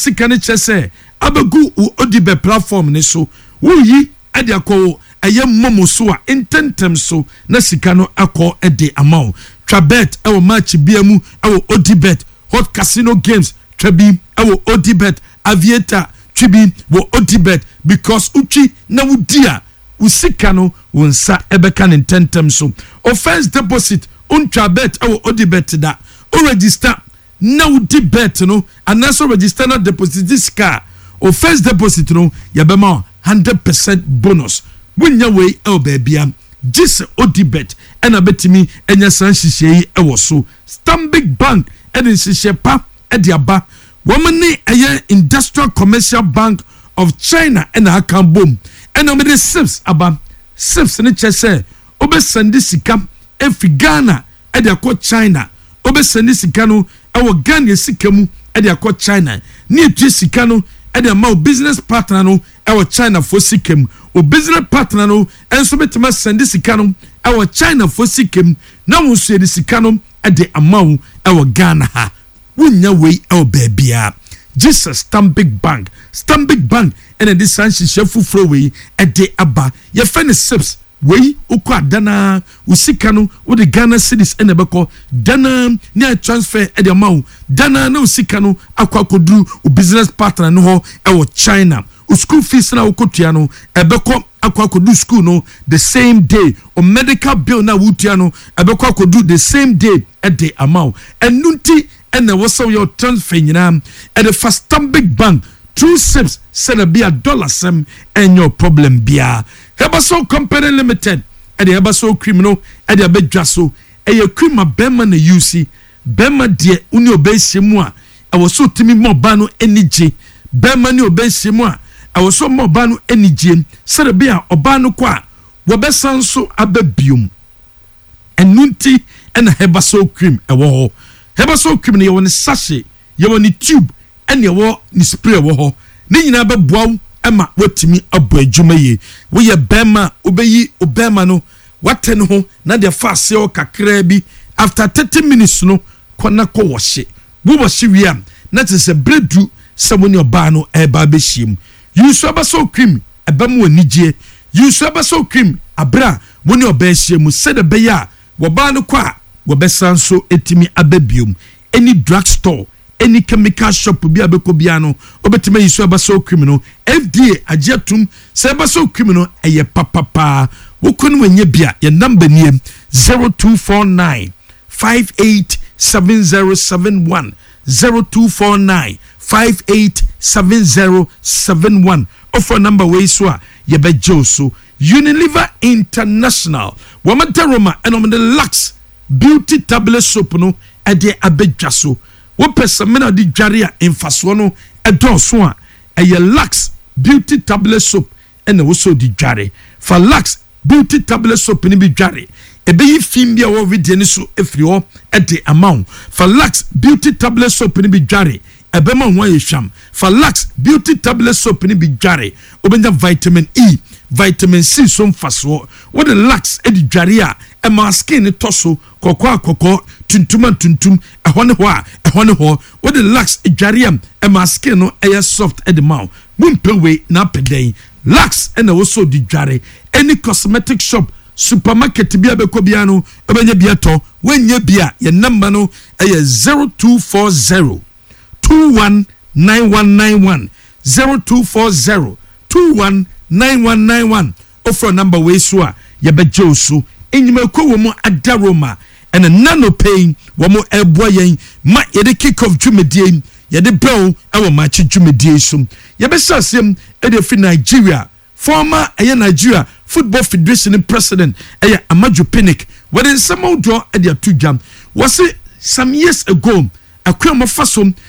sika ne chese abegu odibe platform ne so wuyi ade akọ eye momo so a intentem so na sika no akọ ede amount trabet ewo match biamu ewo odibet hot casino games trabi ewo odibet aviator tribi wo odibet because uchi na wudia usika no wonsa ebeka ne intentem so offense deposit trabet ewo odibet da o register na udibet no anaso register na deposit this car offense deposit no yabema 100% bonus bunya we el babia jise odibet ena betimi enya san hihye ewo so Stanbic Bank ena hihye pa ediaba womani eye Industrial Commercial Bank of China ena akambom ena me de SIPS aba SIPS ne chese obesandi sika efi Ghana edi akọ China obesandi sika no ewo Ghana sika mu edi akọ China ni etu sika no edi ama business partner no ewo China for sikem o business partner no enso betima send sika no ewo China for sikem na wo so edi sika no edi ama ewo Ghana ha wunya we ewo baabia Jesus Stanbic Bank ene di sanshi shefufro we edi aba ye fene SIPS we ukwa dana usika no wo de Ghana cedis ene beko dana ni transfer edi ama dana na usika no akwa kodru o business partner no ho ewo China school fees na ukotua no ebeko akwa kodu school no the same day o medical bill na wutua no ebeko akodu the same day at the amount enunti ene woso your transfer nyina at the first Stanbic Bank through SIPS said be $1 sem and your problem bia Hebaso Company Limited at the Hebaso criminal at the abedwaso e ye crima bema na UC bema de uni obesimu a awoso timi mo ba no enije bema ni obesimu a awoso mo ba no enije sere bia oba no kwa wo besanso ababium enunti ena Hebaso cream ewo ho Hebaso cream ne ye sachet ye woni tube ene ye ni spray ewo ho ne nyina beboa ema wotimi abo adwuma ye wo ye bema obeyi obema no watene ho na de fase o kakra bi after 30 minutes no kona ko woshe wo woshe wiam na te se bredu samoni oba no eba behiem yusu Hebaso cream ebamu anije yusu Hebaso cream abra woni oba ehiem se de beya wo ba no kwa wo besanso etimi ababium any drug store any chemical shop bi abeko bia no obetima yusu Hebaso cream no FDA ajetum se Hebaso cream no eye papapa wokonu wenye bia ye number nie 0249 587071 0249 587071 offer number we so a ye bejo so Unilever International womadaroma and the Lux Beauty Tablet Soap no ede abedwaso wo pesamena di dware a emfaso no edonso a eye Lux Beauty Tablet Soap ene wo so di dware for Lux Beauty Tablet Soap ni bi dware ebeyi fimbia wo video ni so efri ho ede amount for Lux Beauty Tablet Soap ni bi dware ebema ho ayehwam for Lux Beauty Tablet Soap ni bi dware obenya vitamin E vitamin C so mfaso wo the Lux edi dware a ema skin toso kokko tuntum ehone ho wo the Lux dware ema skin no eye soft edi mouth mumpewe na peden Lux ena wo so di dware any cosmetic shop supermarket bia beko bia no obenya bia to wenye bia ye number no eye 0240 219191 0240 219191 offer number we so a ye bejo so enyima ko wo mu adaroma and nano pain wo mu eboa yen ma ye de kick off dwumedie ye de bro ewo ma chi dwumedie so ye be sasem e de fi Nigeria former Nigeria Football Federation president Amaju Pinnick when in some draw at their two jam was it some years ago a crime of fasom